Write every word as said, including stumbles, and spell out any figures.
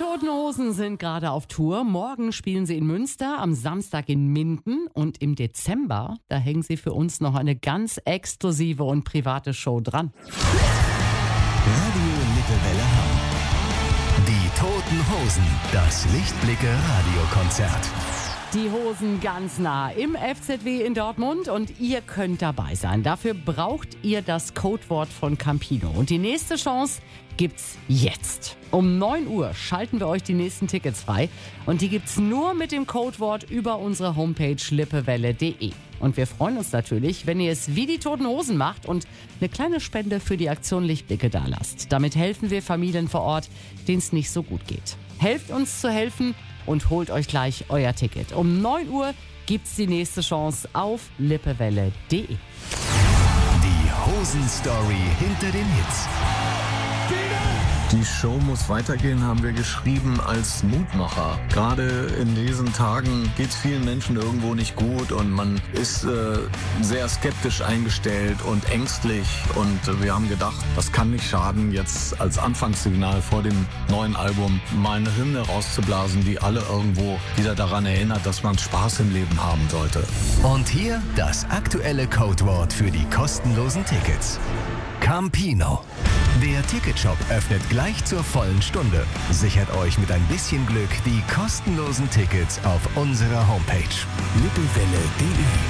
Toten Hosen sind gerade auf Tour. Morgen spielen sie in Münster, am Samstag in Minden und im Dezember, da hängen sie für uns noch eine ganz exklusive und private Show dran. Radio Lippewelle Hamm. Die Toten Hosen, das Lichtblicke Radiokonzert. Die Hosen ganz nah im F Z W in Dortmund und ihr könnt dabei sein. Dafür braucht ihr das Codewort von Campino. Und die nächste Chance gibt's jetzt. Um neun Uhr schalten wir euch die nächsten Tickets frei. Und die gibt's nur mit dem Codewort über unsere Homepage lippewelle punkt de. Und wir freuen uns natürlich, wenn ihr es wie die Toten Hosen macht und eine kleine Spende für die Aktion Lichtblicke dalasst. Damit helfen wir Familien vor Ort, denen es nicht so gut geht. Helft uns zu helfen und holt euch gleich euer Ticket. Um neun Uhr gibt's die nächste Chance auf lippewelle punkt de. Die Hosen-Story hinter den Hits. Die Show muss weitergehen, haben wir geschrieben als Mutmacher. Gerade in diesen Tagen geht es vielen Menschen irgendwo nicht gut und man ist äh, sehr skeptisch eingestellt und ängstlich. Und äh, wir haben gedacht, das kann nicht schaden, jetzt als Anfangssignal vor dem neuen Album mal eine Hymne rauszublasen, die alle irgendwo wieder daran erinnert, dass man Spaß im Leben haben sollte. Und hier das aktuelle Codewort für die kostenlosen Tickets. Campino. Der Ticketshop öffnet gleich zur vollen Stunde. Sichert euch mit ein bisschen Glück die kostenlosen Tickets auf unserer Homepage lippewelle punkt de.